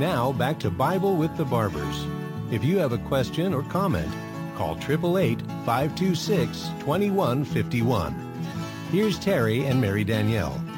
Now back to Bible with the Barbers. If you have a question or comment, call 888-526-2151. Here's Terry and Mary Danielle.